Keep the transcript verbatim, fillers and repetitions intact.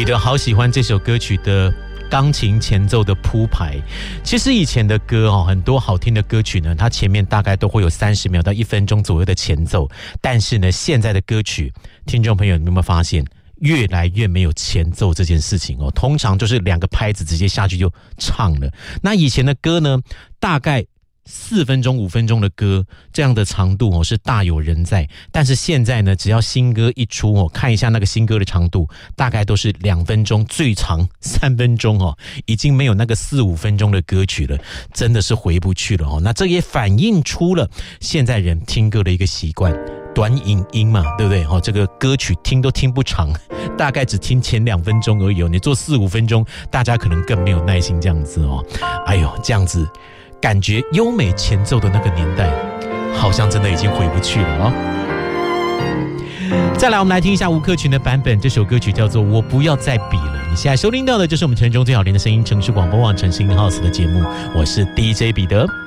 彼得好喜欢这首歌曲的钢琴前奏的铺排。其实以前的歌哦，很多好听的歌曲呢，它前面大概都会有三十秒到一分钟左右的前奏，但是呢，现在的歌曲，听众朋友，你有没有发现？越来越没有前奏这件事情哦，通常就是两个拍子直接下去就唱了。那以前的歌呢，大概四分钟、五分钟的歌，这样的长度哦是大有人在。但是现在呢，只要新歌一出哦，看一下那个新歌的长度，大概都是两分钟，最长三分钟哦，已经没有那个四五分钟的歌曲了，真的是回不去了哦。那这也反映出了现在人听歌的一个习惯。短影音嘛，对不对？哦，这个歌曲听都听不长，大概只听前两分钟而已哦。你做四五分钟，大家可能更没有耐心这样子哦。哎呦，这样子感觉优美前奏的那个年代，好像真的已经回不去了哦。再来，我们来听一下吴克群的版本，这首歌曲叫做《我不要再比了》。你现在收听到的就是我们城中最好听的声音，城市广播网城市 in house 的节目，我是 D J 彼得。